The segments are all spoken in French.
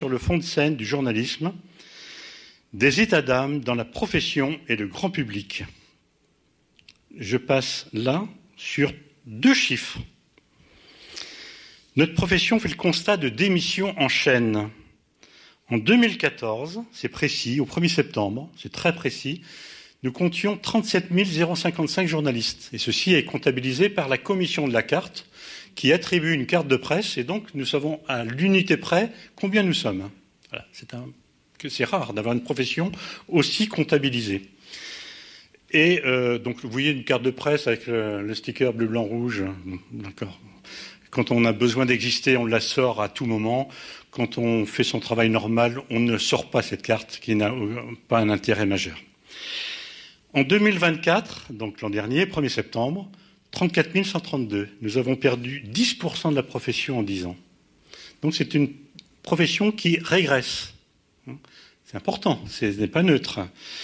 le fond de scène du journalisme, des états d'âme dans la profession et le grand public. Je passe là sur 2 chiffres. Notre profession fait le constat de démissions en chaîne. En 2014, c'est précis, au 1er septembre, c'est très précis, nous comptions 37 055 journalistes. Et ceci est comptabilisé par la commission de la carte, qui attribue une carte de presse, et donc nous savons à l'unité près combien nous sommes. Voilà, c'est rare d'avoir une profession aussi comptabilisée. Et donc vous voyez une carte de presse avec le sticker bleu, blanc, rouge, d'accord. Quand on a besoin d'exister, on la sort à tout moment. Quand on fait son travail normal, on ne sort pas cette carte qui n'a pas un intérêt majeur. En 2024, donc l'an dernier, 1er septembre, 34 132. Nous avons perdu 10% de la profession en 10 ans. Donc c'est une profession qui régresse. C'est important, ce n'est pas neutre.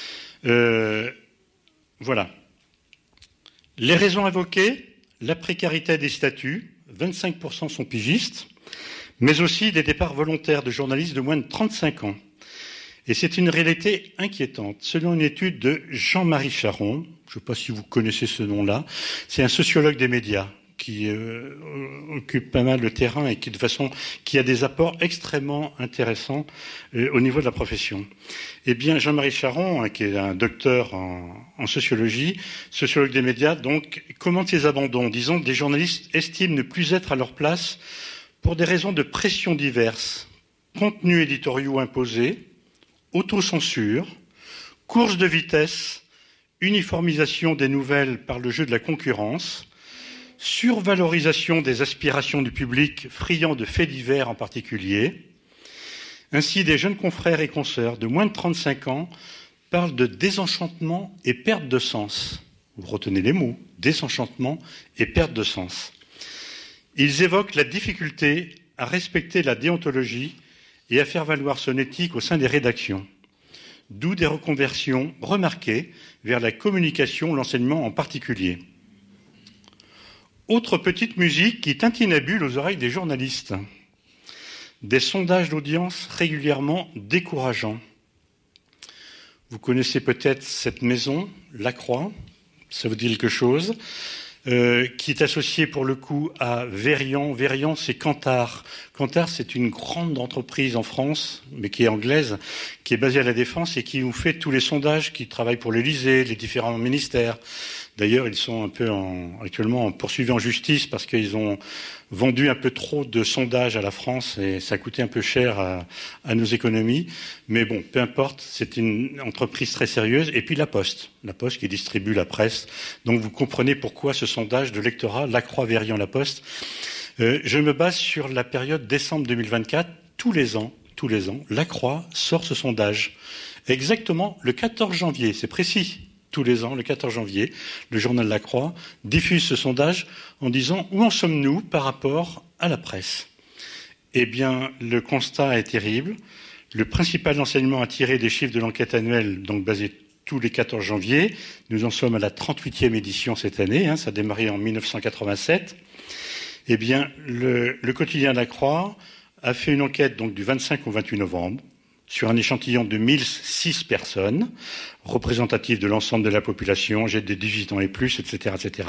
Voilà. Les raisons évoquées, la précarité des statuts, 25% sont pigistes, mais aussi des départs volontaires de journalistes de moins de 35 ans. Et c'est une réalité inquiétante. Selon une étude de Jean-Marie Charon, je ne sais pas si vous connaissez ce nom-là, c'est un sociologue des médias qui occupe pas mal le terrain et qui a des apports extrêmement intéressants au niveau de la profession. Eh bien, Jean-Marie Charon, qui est un docteur en sociologie, sociologue des médias, donc, commente ces abandons. Disons, des journalistes estiment ne plus être à leur place pour des raisons de pression diverses. Contenus éditoriaux imposés, autocensure, course de vitesse, uniformisation des nouvelles par le jeu de la concurrence, survalorisation des aspirations du public friand de faits divers en particulier. Ainsi, des jeunes confrères et consoeurs de moins de 35 ans parlent de désenchantement et perte de sens. Vous retenez les mots, désenchantement et perte de sens. Ils évoquent la difficulté à respecter la déontologie et à faire valoir son éthique au sein des rédactions. D'où des reconversions remarquées vers la communication, l'enseignement en particulier. Autre petite musique qui tintinabule aux oreilles des journalistes. Des sondages d'audience régulièrement décourageants. Vous connaissez peut-être cette maison, La Croix, ça vous dit quelque chose, qui est associée pour le coup à Verian. Verian, c'est Kantar. Kantar, c'est une grande entreprise en France, mais qui est anglaise, qui est basée à la Défense et qui nous fait tous les sondages, qui travaillent pour l'Élysée, les différents ministères. D'ailleurs, ils sont un peu actuellement poursuivis en justice parce qu'ils ont vendu un peu trop de sondages à la France et ça coûtait un peu cher à nos économies. Mais bon, peu importe, c'est une entreprise très sérieuse. Et puis La Poste qui distribue la presse. Donc vous comprenez pourquoi ce sondage de lectorat, La Croix, Verian, La Poste. Je me base sur la période décembre 2024. Tous les ans, La Croix sort ce sondage. Exactement le 14 janvier, c'est précis. Tous les ans, le 14 janvier, le journal La Croix diffuse ce sondage en disant « Où en sommes-nous par rapport à la presse ?» Eh bien, le constat est terrible. Le principal enseignement à tirer des chiffres de l'enquête annuelle, donc basé tous les 14 janvier, nous en sommes à la 38e édition cette année, ça a démarré en 1987. Eh bien, le quotidien La Croix a fait une enquête donc du 25 au 28 novembre, sur un échantillon de 1006 personnes, représentatives de l'ensemble de la population, âgées de 18 ans et plus, etc., etc.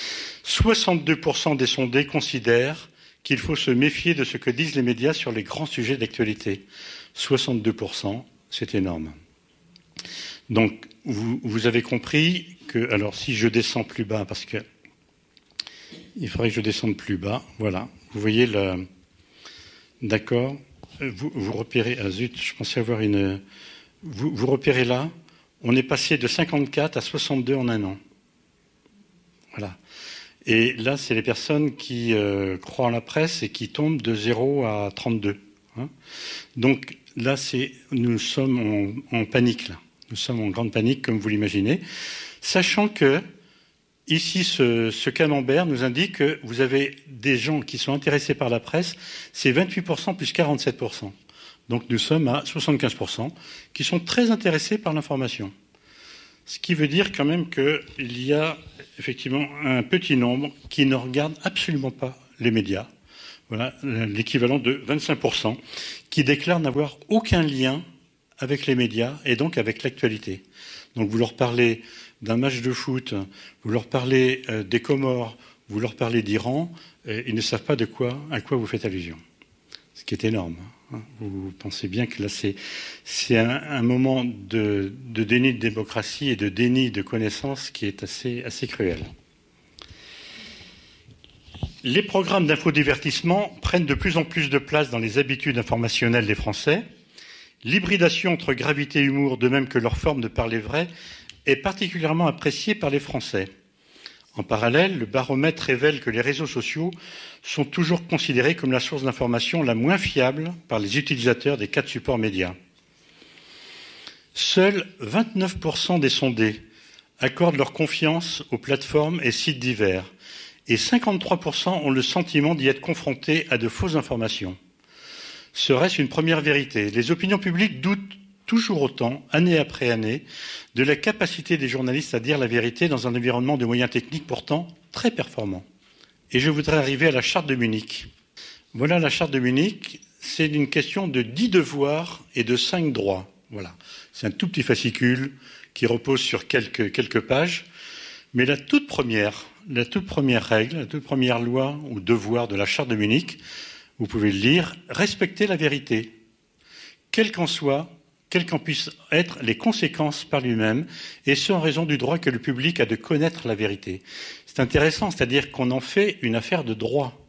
62% des sondés considèrent qu'il faut se méfier de ce que disent les médias sur les grands sujets d'actualité. 62%, c'est énorme. Donc, vous avez compris que, alors si je descends plus bas, parce que il faudrait que je descende plus bas, voilà, vous voyez le... D'accord. Vous repérez, ah zut, je pensais avoir une... Vous repérez là, on est passé de 54 à 62 en un an. Voilà. Et là, c'est les personnes qui croient en la presse et qui tombent de 0 à 32. Donc là, nous sommes en panique, là. Nous sommes en grande panique, comme vous l'imaginez. Sachant que, ici, ce camembert nous indique que vous avez des gens qui sont intéressés par la presse, c'est 28% plus 47%. Donc nous sommes à 75% qui sont très intéressés par l'information. Ce qui veut dire quand même qu'il y a effectivement un petit nombre qui ne regardent absolument pas les médias, voilà, l'équivalent de 25%, qui déclarent n'avoir aucun lien avec les médias et donc avec l'actualité. Donc vous leur parlez d'un match de foot, vous leur parlez des Comores, vous leur parlez d'Iran, ils ne savent pas à quoi vous faites allusion. Ce qui est énorme. Vous pensez bien que là, c'est un moment de déni de démocratie et de déni de connaissance qui est assez cruel. Les programmes d'infodivertissement prennent de plus en plus de place dans les habitudes informationnelles des Français. L'hybridation entre gravité et humour, de même que leur forme de parler vrai, est particulièrement appréciée par les Français. En parallèle, le baromètre révèle que les réseaux sociaux sont toujours considérés comme la source d'information la moins fiable par les utilisateurs des 4 supports médias. Seuls 29% des sondés accordent leur confiance aux plateformes et sites divers, et 53% ont le sentiment d'y être confrontés à de fausses informations. Serait-ce une première vérité ? Les opinions publiques doutent toujours autant, année après année, de la capacité des journalistes à dire la vérité dans un environnement de moyens techniques pourtant très performants. Et je voudrais arriver à la charte de Munich. Voilà la charte de Munich, c'est une question de 10 devoirs et de 5 droits. Voilà. C'est un tout petit fascicule qui repose sur quelques pages. Mais la toute première règle, la toute première loi ou devoir de la charte de Munich, vous pouvez le lire, respecter la vérité, quelle qu'en puissent être les conséquences par lui-même, et ce en raison du droit que le public a de connaître la vérité. C'est intéressant, c'est-à-dire qu'on en fait une affaire de droit.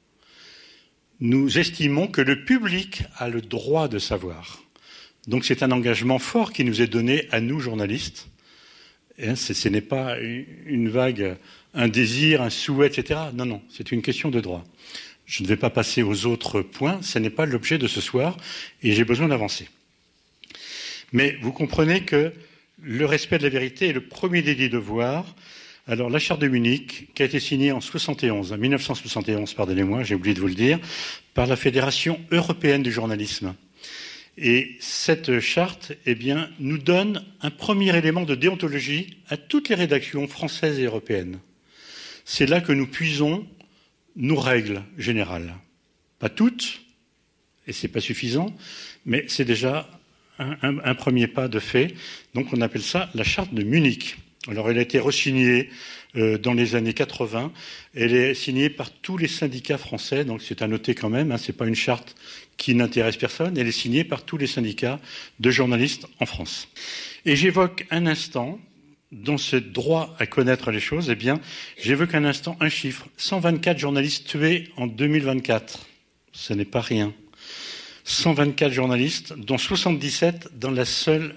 Nous estimons que le public a le droit de savoir. Donc c'est un engagement fort qui nous est donné à nous, journalistes. Et ce n'est pas une vague, un désir, un souhait, etc. Non, c'est une question de droit. Je ne vais pas passer aux autres points, ce n'est pas l'objet de ce soir, et j'ai besoin d'avancer. Mais vous comprenez que le respect de la vérité est le premier des 10 devoirs. Alors, la charte de Munich, qui a été signée en 1971, pardonnez-moi, j'ai oublié de vous le dire, par la Fédération européenne du journalisme. Et cette charte, nous donne un premier élément de déontologie à toutes les rédactions françaises et européennes. C'est là que nous puisons nos règles générales. Pas toutes, et c'est pas suffisant, mais c'est déjà un premier pas de fait. Donc on appelle ça la charte de Munich. Alors elle a été re-signée dans les années 80. Elle est signée par tous les syndicats français, donc c'est à noter quand même, c'est pas une charte qui n'intéresse personne, elle est signée par tous les syndicats de journalistes en France. Et j'évoque un instant, dans ce droit à connaître les choses, j'évoque un instant un chiffre. 124 journalistes tués en 2024. Ce n'est pas rien. 124 journalistes, dont 77 dans la seule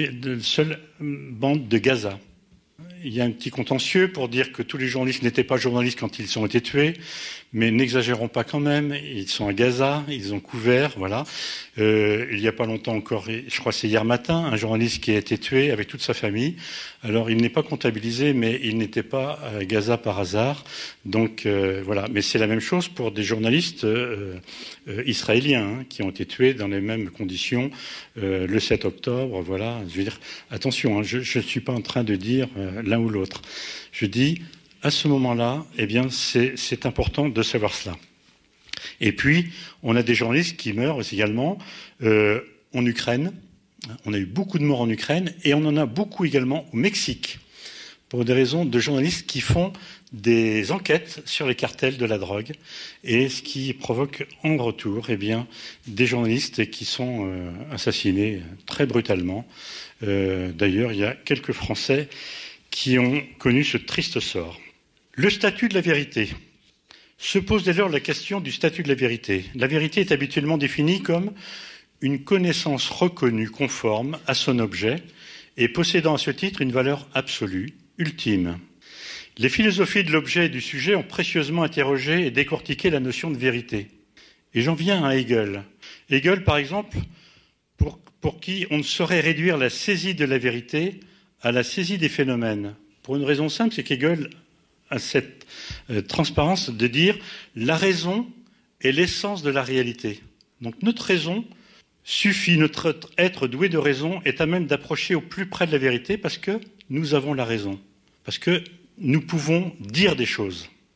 bande de Gaza. Il y a un petit contentieux pour dire que tous les journalistes n'étaient pas journalistes quand ils ont été tués, mais n'exagérons pas quand même. Ils sont à Gaza, ils ont couvert, voilà. Il n'y a pas longtemps encore, je crois que c'est hier matin, un journaliste qui a été tué avec toute sa famille. Alors il n'est pas comptabilisé, mais il n'était pas à Gaza par hasard. Donc voilà. Mais c'est la même chose pour des journalistes israéliens qui ont été tués dans les mêmes conditions le 7 octobre. Voilà. Je veux dire, attention, je ne suis pas en train de dire l'un ou l'autre. Je dis, à ce moment-là, c'est important de savoir cela. Et puis, on a des journalistes qui meurent aussi également en Ukraine. On a eu beaucoup de morts en Ukraine et on en a beaucoup également au Mexique pour des raisons de journalistes qui font des enquêtes sur les cartels de la drogue et ce qui provoque en retour des journalistes qui sont assassinés très brutalement. D'ailleurs, il y a quelques Français qui ont connu ce triste sort. Le statut de la vérité. Se pose dès lors la question du statut de la vérité. La vérité est habituellement définie comme une connaissance reconnue conforme à son objet et possédant à ce titre une valeur absolue, ultime. Les philosophies de l'objet et du sujet ont précieusement interrogé et décortiqué la notion de vérité. Et j'en viens à Hegel. Hegel, par exemple, pour qui on ne saurait réduire la saisie de la vérité à la saisie des phénomènes. Pour une raison simple, c'est qu'Hegel a cette transparence de dire la raison est l'essence de la réalité. Donc notre raison suffit, notre être doué de raison est à même d'approcher au plus près de la vérité parce que nous avons la raison, parce que nous pouvons dire des choses.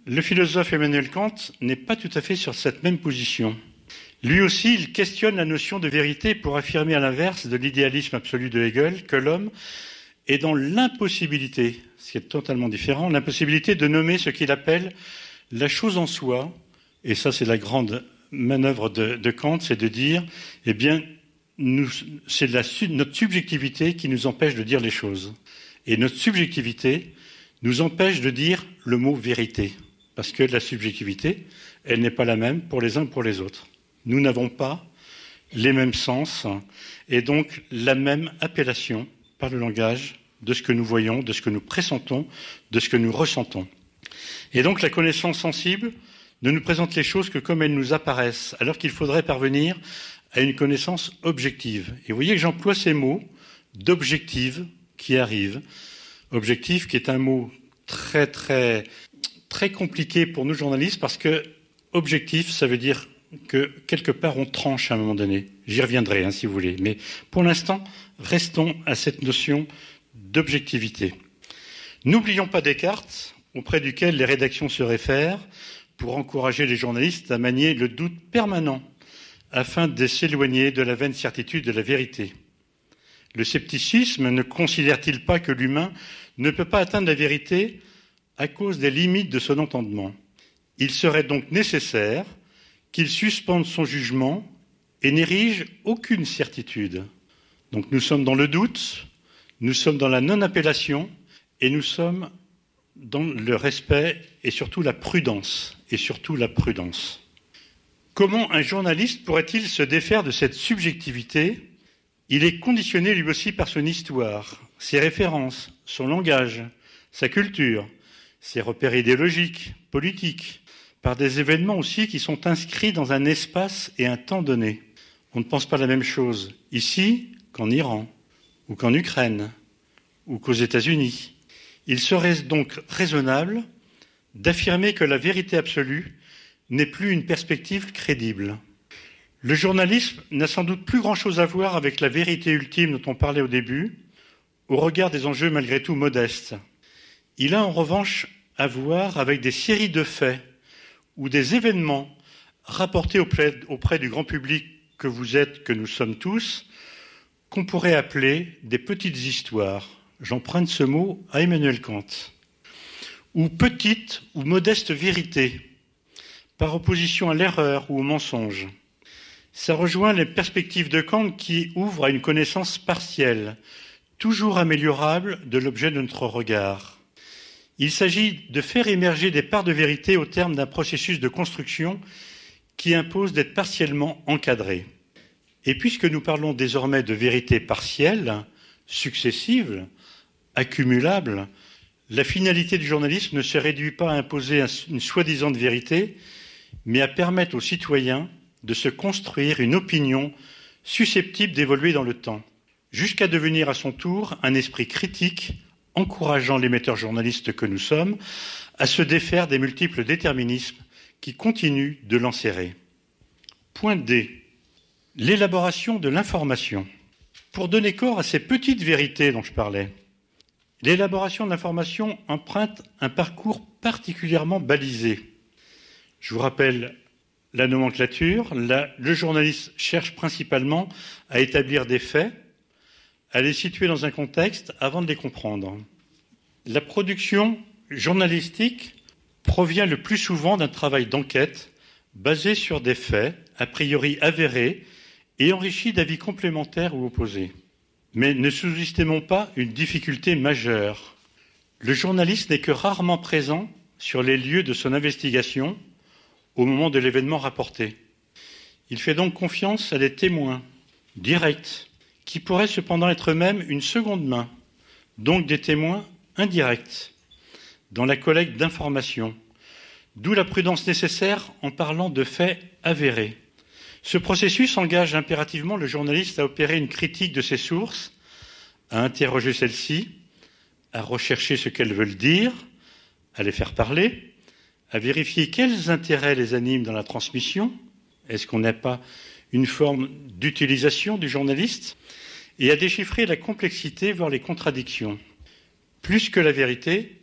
Le philosophe Emmanuel Kant n'est pas tout à fait sur cette même position. Lui aussi, il questionne la notion de vérité pour affirmer à l'inverse de l'idéalisme absolu de Hegel que l'homme est dans l'impossibilité, ce qui est totalement différent, l'impossibilité de nommer ce qu'il appelle la chose en soi. Et ça, c'est la grande manœuvre de Kant, c'est de dire, eh bien, c'est notre subjectivité qui nous empêche de dire les choses. Et notre subjectivité nous empêche de dire le mot vérité. Parce que la subjectivité, elle n'est pas la même pour les uns ou pour les autres. Nous n'avons pas les mêmes sens et donc la même appellation par le langage de ce que nous voyons, de ce que nous pressentons, de ce que nous ressentons. Et donc la connaissance sensible ne nous présente les choses que comme elles nous apparaissent, alors qu'il faudrait parvenir à une connaissance objective. Et vous voyez que j'emploie ces mots d'objective qui arrivent. Objectif qui est un mot très compliqué pour nous journalistes parce que objectif, ça veut dire que quelque part on tranche à un moment donné. J'y reviendrai si vous voulez. Mais pour l'instant, restons à cette notion d'objectivité. N'oublions pas Descartes, auprès duquel les rédactions se réfèrent, pour encourager les journalistes à manier le doute permanent afin de s'éloigner de la vaine certitude de la vérité. Le scepticisme ne considère-t-il pas que l'humain ne peut pas atteindre la vérité à cause des limites de son entendement ? Il serait donc nécessaire qu'il suspende son jugement et n'érige aucune certitude. Donc nous sommes dans le doute, nous sommes dans la non-appellation et nous sommes dans le respect et surtout la prudence. Comment un journaliste pourrait-il se défaire de cette subjectivité ? Il est conditionné lui aussi par son histoire, ses références, son langage, sa culture, ses repères idéologiques, politiques, par des événements aussi qui sont inscrits dans un espace et un temps donné. On ne pense pas la même chose ici qu'en Iran, ou qu'en Ukraine, ou qu'aux États-Unis. Il serait donc raisonnable d'affirmer que la vérité absolue n'est plus une perspective crédible. Le journalisme n'a sans doute plus grand-chose à voir avec la vérité ultime dont on parlait au début, au regard des enjeux malgré tout modestes. Il a en revanche à voir avec des séries de faits ou des événements rapportés auprès du grand public que vous êtes, que nous sommes tous, qu'on pourrait appeler des petites histoires. J'emprunte ce mot à Emmanuel Kant. Ou petites ou modestes vérités, par opposition à l'erreur ou au mensonge. Ça rejoint les perspectives de Kant qui ouvrent à une connaissance partielle, toujours améliorable de l'objet de notre regard. Il s'agit de faire émerger des parts de vérité au terme d'un processus de construction qui impose d'être partiellement encadré. Et puisque nous parlons désormais de vérité partielle, successive, accumulable, la finalité du journalisme ne se réduit pas à imposer une soi-disant vérité, mais à permettre aux citoyens de se construire une opinion susceptible d'évoluer dans le temps, jusqu'à devenir à son tour un esprit critique, encourageant l'émetteur journaliste que nous sommes à se défaire des multiples déterminismes qui continuent de l'enserrer. Point D. L'élaboration de l'information. Pour donner corps à ces petites vérités dont je parlais, l'élaboration de l'information emprunte un parcours particulièrement balisé. Je vous rappelle la nomenclature. Le journaliste cherche principalement à établir des faits, à les situer dans un contexte avant de les comprendre. La production journalistique provient le plus souvent d'un travail d'enquête basé sur des faits, a priori avérés, et enrichi d'avis complémentaires ou opposés. Mais ne sous-estimons pas une difficulté majeure. Le journaliste n'est que rarement présent sur les lieux de son investigation au moment de l'événement rapporté. Il fait donc confiance à des témoins directs, qui pourraient cependant être eux-mêmes une seconde main, donc des témoins indirects, dans la collecte d'informations, d'où la prudence nécessaire en parlant de faits avérés. Ce processus engage impérativement le journaliste à opérer une critique de ses sources, à interroger celles-ci, à rechercher ce qu'elles veulent dire, à les faire parler, à vérifier quels intérêts les animent dans la transmission. Est-ce qu'on n'a pas une forme d'utilisation du journaliste ? Et à déchiffrer la complexité, voire les contradictions. Plus que la vérité,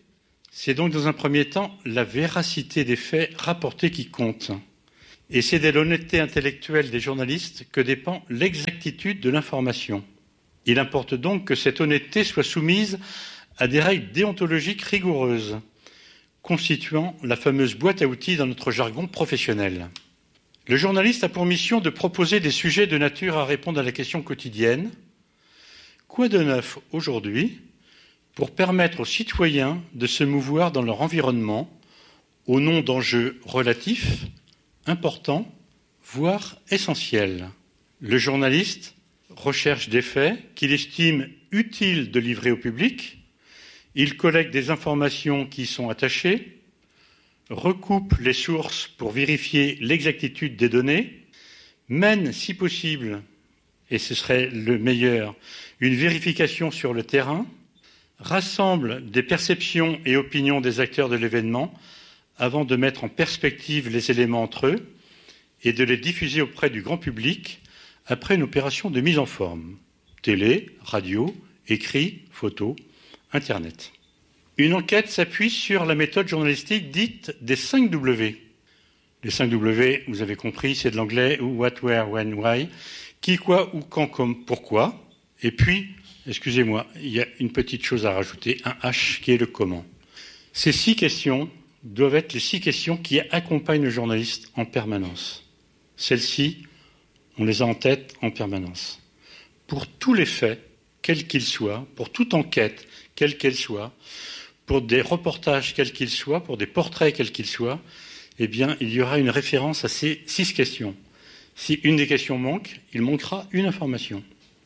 C'est donc dans un premier temps la véracité des faits rapportés qui compte. Et c'est de l'honnêteté intellectuelle des journalistes que dépend l'exactitude de l'information. Il importe donc que cette honnêteté soit soumise à des règles déontologiques rigoureuses, constituant la fameuse boîte à outils dans notre jargon professionnel. Le journaliste a pour mission de proposer des sujets de nature à répondre à la question quotidienne. Quoi de neuf aujourd'hui pour permettre aux citoyens de se mouvoir dans leur environnement au nom d'enjeux relatifs, importants, voire essentiels. Le journaliste recherche des faits qu'il estime utiles de livrer au public, il collecte des informations qui y sont attachées, recoupe les sources pour vérifier l'exactitude des données, mène, si possible, et ce serait le meilleur, une vérification sur le terrain, rassemble des perceptions et opinions des acteurs de l'événement avant de mettre en perspective les éléments entre eux et de les diffuser auprès du grand public après une opération de mise en forme. Télé, radio, écrit, photo, Internet. Une enquête s'appuie sur la méthode journalistique dite des 5 W. Les 5 W, vous avez compris, c'est de l'anglais what, where, when, why, qui, quoi, où, quand, comme, pourquoi. Et puis, excusez-moi, il y a une petite chose à rajouter, un H qui est le comment. Ces 6 questions doivent être les 6 questions qui accompagnent le journaliste en permanence. Celles-ci, on les a en tête en permanence. Pour tous les faits, quels qu'ils soient, pour toute enquête, quelle qu'elle soit, pour des reportages, quels qu'ils soient, pour des portraits, quels qu'ils soient, eh bien, il y aura une référence à ces 6 questions. Si une des questions manque, il manquera une information.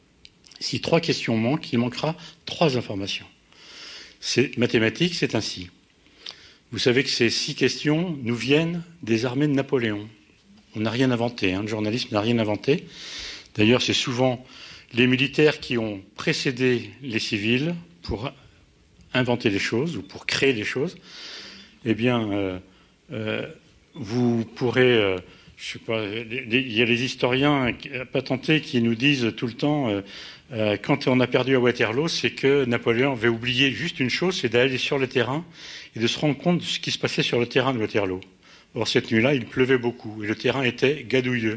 Si 3 questions manquent, il manquera 3 informations. C'est mathématique, c'est ainsi. Vous savez que ces 6 questions nous viennent des armées de Napoléon. On n'a rien inventé, le journalisme n'a rien inventé. D'ailleurs, c'est souvent les militaires qui ont précédé les civils pour inventer des choses ou pour créer des choses. Eh bien, vous pourrez... je sais pas, il y a les historiens patentés qui nous disent tout le temps quand on a perdu à Waterloo, c'est que Napoléon avait oublié juste une chose, c'est d'aller sur le terrain et de se rendre compte de ce qui se passait sur le terrain de Waterloo. Or, cette nuit-là, il pleuvait beaucoup et le terrain était gadouilleux.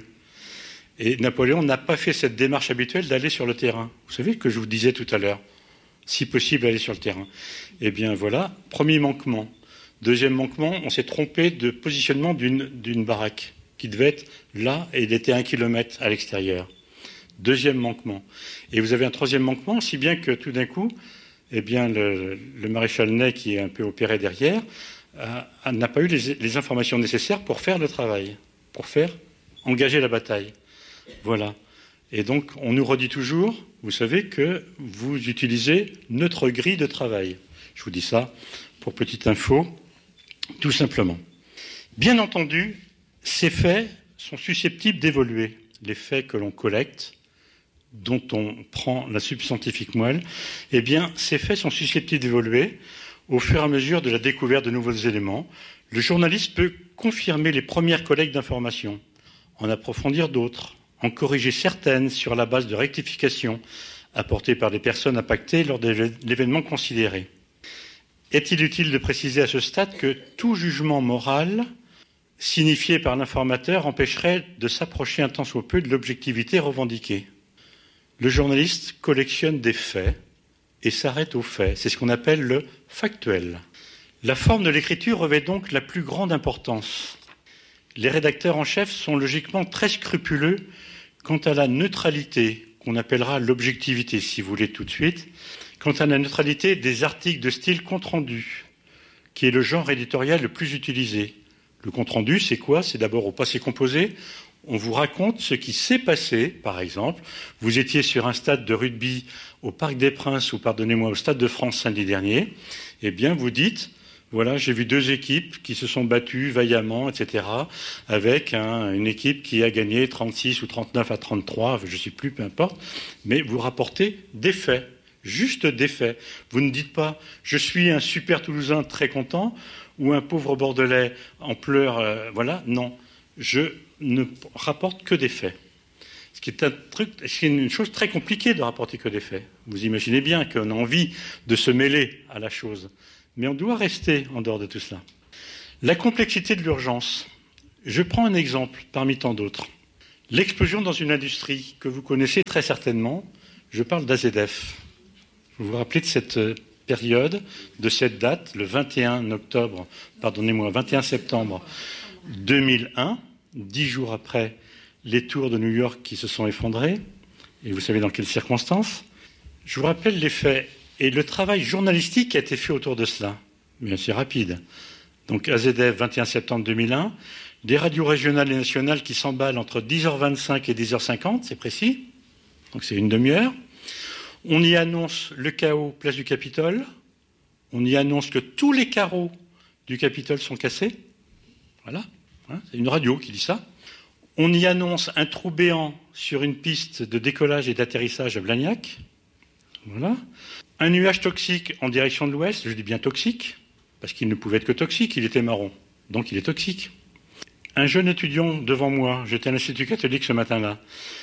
Et Napoléon n'a pas fait cette démarche habituelle d'aller sur le terrain. Vous savez ce que je vous disais tout à l'heure, si possible, aller sur le terrain. Eh bien, voilà, premier manquement. Deuxième manquement, on s'est trompé de positionnement d'une baraque qui devait être là et il était 1 kilomètre à l'extérieur. Deuxième manquement. Et vous avez un troisième manquement, si bien que tout d'un coup, eh bien, le maréchal Ney, qui est un peu opéré derrière, n'a pas eu les informations nécessaires pour faire le travail, pour engager la bataille. Voilà. Et donc, on nous redit toujours, vous savez que vous utilisez notre grille de travail. Je vous dis ça pour petite info, tout simplement. Bien entendu, ces faits sont susceptibles d'évoluer. Les faits que l'on collecte, dont on prend la substantifique moelle, eh bien, ces faits sont susceptibles d'évoluer au fur et à mesure de la découverte de nouveaux éléments. Le journaliste peut confirmer les premières collectes d'informations, en approfondir d'autres, en corriger certaines sur la base de rectifications apportées par les personnes impactées lors de l'événement considéré. Est-il utile de préciser à ce stade que tout jugement moral signifié par l'informateur empêcherait de s'approcher un tant soit peu de l'objectivité revendiquée? Le journaliste collectionne des faits et s'arrête aux faits. C'est ce qu'on appelle le factuel. La forme de l'écriture revêt donc la plus grande importance. Les rédacteurs en chef sont logiquement très scrupuleux quant à la neutralité, qu'on appellera l'objectivité, si vous voulez tout de suite, quant à la neutralité des articles de style compte-rendu, qui est le genre éditorial le plus utilisé. Le compte-rendu, c'est quoi? C'est d'abord au passé composé. On vous raconte ce qui s'est passé, par exemple. Vous étiez sur un stade de rugby au Parc des Princes, ou pardonnez-moi, au Stade de France samedi dernier. Eh bien, vous dites, voilà, j'ai vu 2 équipes qui se sont battues vaillamment, etc., avec une équipe qui a gagné 36 ou 39 à 33, je ne sais plus, peu importe. Mais vous rapportez des faits, juste des faits. Vous ne dites pas, je suis un super Toulousain très content, ou un pauvre Bordelais en pleurs, voilà. Non, je ne rapporte que des faits. Ce qui est une chose très compliquée de rapporter que des faits. Vous imaginez bien qu'on a envie de se mêler à la chose. mais on doit rester en dehors de tout cela. La complexité de l'urgence. Je prends un exemple parmi tant d'autres. L'explosion dans une industrie que vous connaissez très certainement, je parle d'AZF. Vous vous rappelez de cette période, de cette date, le 21 septembre 2001, 10 jours après les tours de New York qui se sont effondrés, et vous savez dans quelles circonstances. Je vous rappelle les faits et le travail journalistique qui a été fait autour de cela. Mais c'est rapide. Donc AZF, 21 septembre 2001, des radios régionales et nationales qui s'emballent entre 10h25 et 10h50, c'est précis, donc c'est une demi-heure. On y annonce le chaos place du Capitole, on y annonce que tous les carreaux du Capitole sont cassés, voilà, c'est une radio qui dit ça. On y annonce un trou béant sur une piste de décollage et d'atterrissage à Blagnac, voilà. Un nuage toxique en direction de l'ouest, je dis bien toxique, parce qu'il ne pouvait être que toxique, il était marron, donc il est toxique. Un jeune étudiant devant moi, j'étais à l'Institut catholique ce matin-là,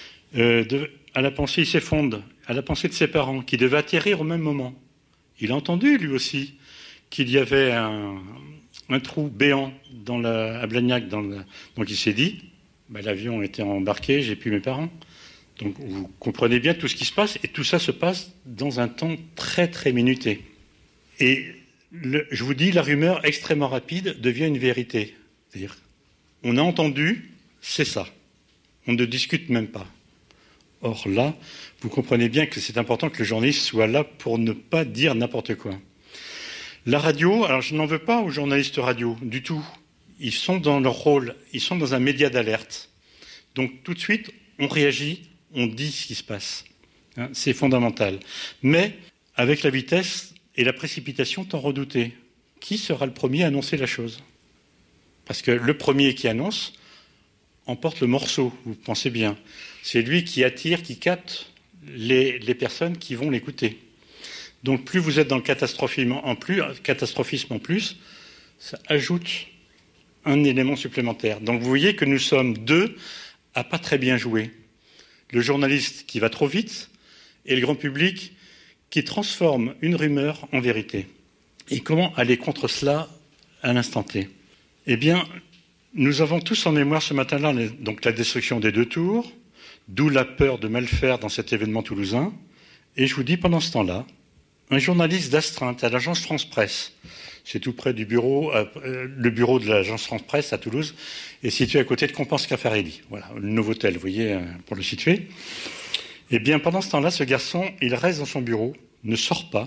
à la pensée, il s'effondre, à la pensée de ses parents, qui devaient atterrir au même moment. Il a entendu, lui aussi, qu'il y avait un trou béant à Blagnac. Donc il s'est dit, l'avion était embarqué, j'ai plus mes parents. Donc vous comprenez bien tout ce qui se passe, et tout ça se passe dans un temps très très minuté. Et je vous dis, la rumeur extrêmement rapide devient une vérité. C'est-à-dire, on a entendu, c'est ça. On ne discute même pas. Or là, vous comprenez bien que c'est important que le journaliste soit là pour ne pas dire n'importe quoi. La radio, alors je n'en veux pas aux journalistes radio du tout. Ils sont dans leur rôle, ils sont dans un média d'alerte. Donc tout de suite, on réagit, on dit ce qui se passe. C'est fondamental. Mais avec la vitesse et la précipitation tant redoutée, qui sera le premier à annoncer la chose ? Parce que le premier qui annonce emporte le morceau, vous pensez bien. C'est lui qui attire, qui capte les personnes qui vont l'écouter. Donc plus vous êtes dans le catastrophisme en plus, ça ajoute un élément supplémentaire. Donc vous voyez que nous sommes deux à pas très bien jouer. Le journaliste qui va trop vite et le grand public qui transforme une rumeur en vérité. Et comment aller contre cela à l'instant T ? Eh bien, nous avons tous en mémoire ce matin-là donc la destruction des 2 tours, d'où la peur de mal faire dans cet événement toulousain. Et je vous dis, pendant ce temps-là, un journaliste d'astreinte à l'agence France-Presse, c'est tout près du bureau, le bureau de l'agence France-Presse à Toulouse, est situé à côté de Compense-Caffarelli. Voilà, le Novotel, vous voyez, pour le situer. Eh bien, pendant ce temps-là, ce garçon, il reste dans son bureau, ne sort pas.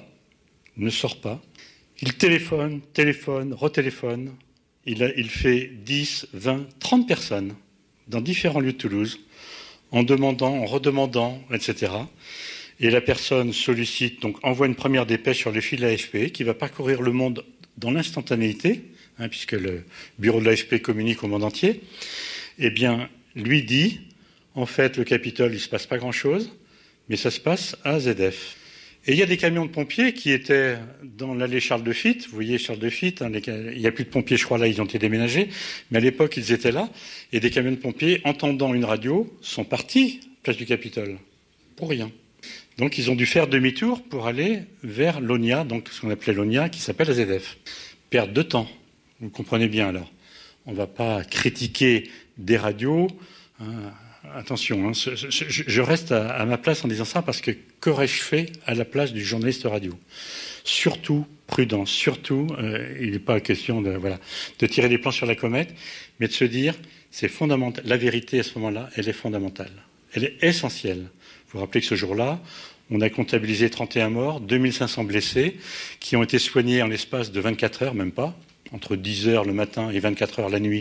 Il téléphone, retéléphone. Il fait 10, 20, 30 personnes dans différents lieux de Toulouse, en demandant, en redemandant, etc. Et la personne sollicite, donc envoie une première dépêche sur les fils de l'AFP, qui va parcourir le monde dans l'instantanéité, puisque le bureau de l'AFP communique au monde entier. Eh bien, lui dit, en fait, le Capitole, il ne se passe pas grand-chose, mais ça se passe à ZF. Et il y a des camions de pompiers qui étaient dans l'allée Charles de Fitte. Vous voyez Charles de Fitte, il n'y a plus de pompiers, je crois, là, ils ont été déménagés. Mais à l'époque, ils étaient là. Et des camions de pompiers, entendant une radio, sont partis, place du Capitole, pour rien. Donc, ils ont dû faire demi-tour pour aller vers l'ONIA, donc ce qu'on appelait l'ONIA, qui s'appelle AZF. Perte de temps, vous comprenez bien, alors. On ne va pas critiquer des radios. Attention, je reste à ma place en disant ça parce que qu'aurais-je fait à la place du journaliste radio ? Surtout, prudence, surtout, il n'est pas question de tirer des plans sur la comète, mais de se dire, c'est fondamental. La vérité à ce moment-là, elle est fondamentale. Elle est essentielle. Vous vous rappelez que ce jour-là, on a comptabilisé 31 morts, 2500 blessés, qui ont été soignés en l'espace de 24 heures, même pas, entre 10 heures le matin et 24 heures la nuit,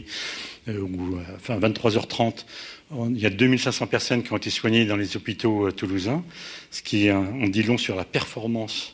23h30. Il y a 2500 personnes qui ont été soignées dans les hôpitaux toulousains, ce qui on dit long sur la performance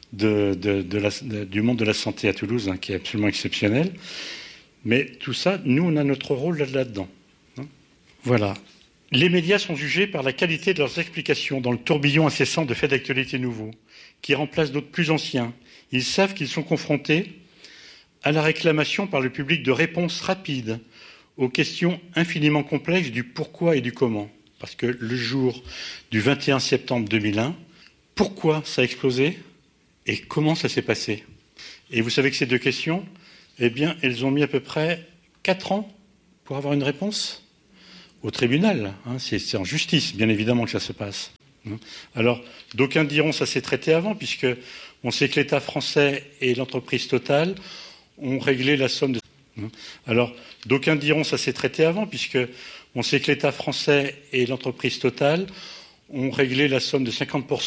du monde de la santé à Toulouse, qui est absolument exceptionnel. Mais tout ça, nous, on a notre rôle là-dedans. Voilà. Les médias sont jugés par la qualité de leurs explications dans le tourbillon incessant de faits d'actualité nouveaux, qui remplacent d'autres plus anciens. Ils savent qu'ils sont confrontés à la réclamation par le public de réponses rapides aux questions infiniment complexes du pourquoi et du comment. Parce que le jour du 21 septembre 2001, pourquoi ça a explosé et comment ça s'est passé ? Et vous savez que ces deux questions, eh bien, elles ont mis à peu près 4 ans pour avoir une réponse au tribunal. C'est en justice, bien évidemment, que ça se passe. Alors, d'aucuns diront que ça s'est traité avant, puisque on sait que l'État français et l'entreprise Total ont réglé la somme de... Alors, d'aucuns diront que ça s'est traité avant, puisque on sait que l'État français et l'entreprise Total ont réglé la somme de 50%